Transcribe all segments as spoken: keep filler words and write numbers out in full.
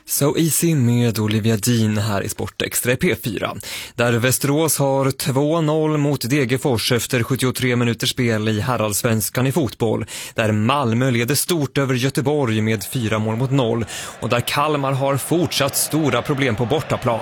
So Easy med Olivia Dean här i Sportextra P fyra. Där Västerås har två noll mot Degerfors efter sjuttiotre minuters spel i herrallsvenskan i fotboll. Där Malmö leder stort över Göteborg med fyra mål mot noll. Och där Kalmar har fortsatt stora problem på bortaplan.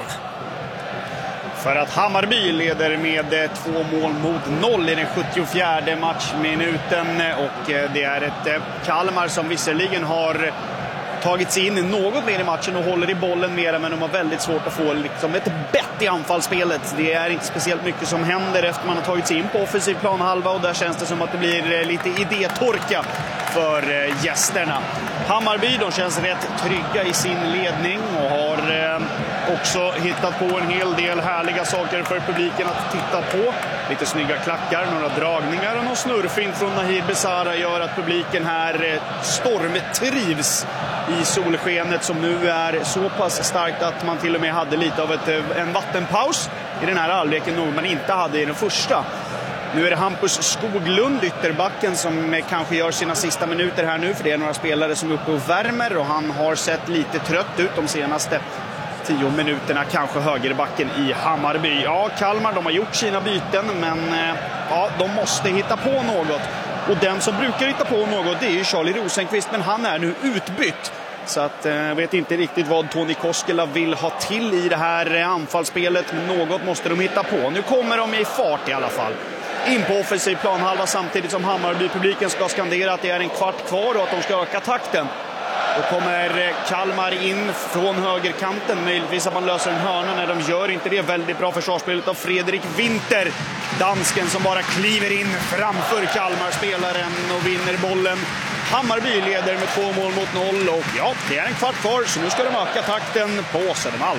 För att Hammarby leder med två mål mot noll i den sjuttiofjärde matchminuten. Och det är ett Kalmar som visserligen har tagit sig in något mer i matchen och håller i bollen mer, men de har väldigt svårt att få liksom ett bett i anfallsspelet. Det är inte speciellt mycket som händer efter man har tagit sig in på offensiv planhalva, och där känns det som att det blir lite idétorka för gästerna. Hammarby, de känns rätt trygga i sin ledning och har också hittat på en hel del härliga saker för publiken att titta på. Lite snygga klackar, några dragningar och någon snurrfint från Nahir Besara gör att publiken här stormtrivs i solskenet, som nu är så pass starkt att man till och med hade lite av ett, en vattenpaus i den här halvleken, något man inte hade i den första. Nu är det Hampus Skoglund, ytterbacken, som kanske gör sina sista minuter här nu, för det är några spelare som är uppe och värmer, och han har sett lite trött ut de senaste tio minuterna, kanske högerbacken i Hammarby. Ja, Kalmar, de har gjort sina byten, men ja, de måste hitta på något. Och den som brukar hitta på något, det är ju Charlie Rosenqvist, men han är nu utbytt. Så att jag vet inte riktigt vad Toni Koskela vill ha till i det här anfallsspelet, men något måste de hitta på. Nu kommer de i fart i alla fall. In på offensiv planhalva samtidigt som Hammarby-publiken ska skandera att det är en kvart kvar och att de ska öka takten. Då kommer Kalmar in från högerkanten. Möjligtvis att man löser en hörna. När de gör inte det. Väldigt bra försvarsspelet av Fredrik Winter. Dansken som bara kliver in framför Kalmar-spelaren och vinner bollen. Hammarby leder med två mål mot noll. Och ja, det är en kvart kvar, så nu ska de öka takten på Södermalm.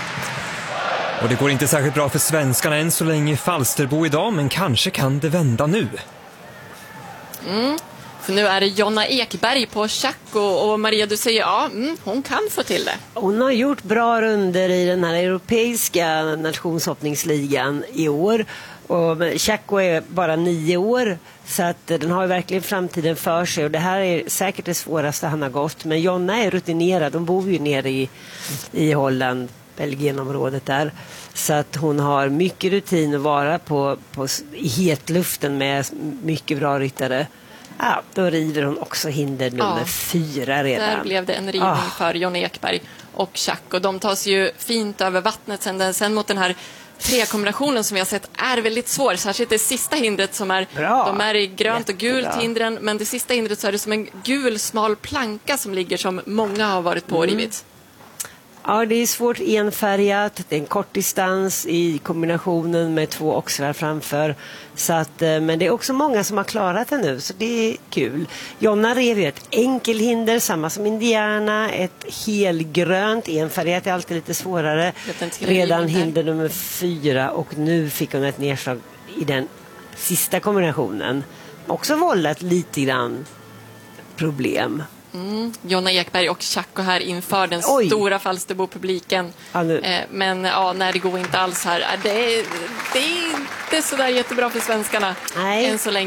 Och det går inte särskilt bra för svenskarna än så länge i Falsterbo idag, men kanske kan det vända nu. Mm. För nu är det Jonna Ekberg på Chaco, och Maria, du säger ja, mm, hon kan få till det. Hon har gjort bra runder i den här europeiska nationshoppningsligan i år. Och Chaco är bara nio år, så att den har verkligen framtiden för sig, och det här är säkert det svåraste han har gått. Men Jonna är rutinerad, de bor ju nere i, i Holland, Belgienområdet där. Så att hon har mycket rutin att vara på, på i hetluften med mycket bra ryttare. Ja, då river hon också hinder nummer ja, fyra redan. Där blev det en rivning ah. för Jonna Ekberg och Chaco. De tas ju fint över vattnet sen, sen mot den här tre-kombinationen som vi har sett är väldigt svår. Särskilt det sista hindret som är, bra. de är i grönt och gult hindren, men det sista hindret så är det som en gul smal planka som ligger, som många har varit på och mm. rivit. Ja, det är svårt enfärgat. Det är en kort distans i kombinationen med två oxlar framför. Så att, men det är också många som har klarat det nu, så det är kul. Jonna rev ju ett enkelhinder, samma som Indiana. Ett helgrönt, enfärgat är alltid lite svårare. Redan hinder nummer fyra, och nu fick hon ett nedslag i den sista kombinationen. Också vållat lite grann problem. Mm. Jonna Ekberg och Chaco här inför den Oj. stora Falsterbo-publiken. Ja, eh, men ja, när det går inte alls här. Det är, det är inte så där jättebra för svenskarna. Nej. Än så länge.